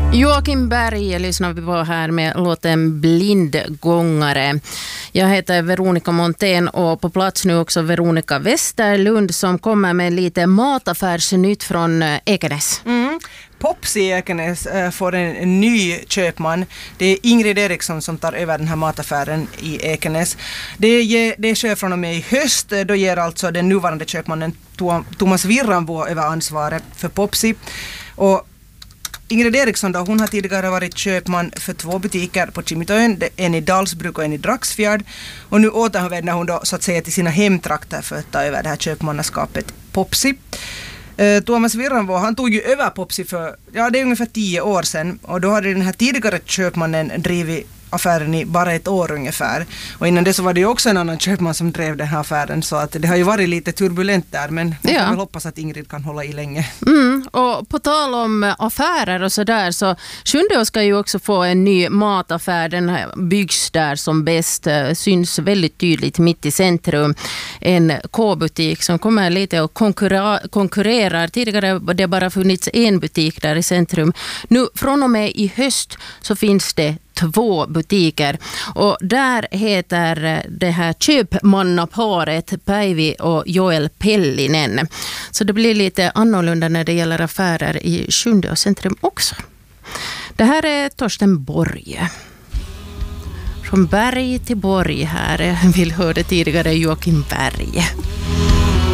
Joakim Berg lyssnar vi på här med låten Blindgångare. Jag heter Veronica Montén och på plats nu också Veronica Westerlund som kommer med lite mataffärsnytt från Ekenäs. Pops i Ekenäs får en ny köpman. Det är Ingrid Eriksson som tar över den här mataffären i Ekenäs. Det sker från och med i höst. Då ger alltså den nuvarande köpmannen Thomas Virranvå över ansvaret för Popsi. Och Ingrid Eriksson då, hon har tidigare varit köpman för 2 butiker på Kimitoön, en i Dalsbruk och en i Dragsfjärd. Och nu återvänder hon då så att säga till sina hemtrakter för att ta över det här köpmannaskapet Popsi. Thomas Virranvå, han tog ju över Popsi för, det är ungefär 10 år sedan. Och då hade den här tidigare köpmannen drivit affären i bara 1 år ungefär. Och innan det så var det ju också en annan köpman som drev den här affären. Så att det har ju varit lite turbulent där, men jag kan väl hoppas att Ingrid kan hålla i länge. Och på tal om affärer och sådär, så Sjundeå ska ju också få en ny mataffär. Den här byggs där som bäst, syns väldigt tydligt mitt i centrum. En K-butik som kommer lite och konkurrerar. Tidigare var det bara funnits en butik där i centrum. Nu från och med i höst så finns det 2 butiker och där heter det här köpmannaparet Päivi och Joel Pellinen. Så det blir lite annorlunda när det gäller affärer i Sjundeå centrum också. Det här är Torsten Borg. Från berg till borg här. Vi hörde tidigare Joakim Berg.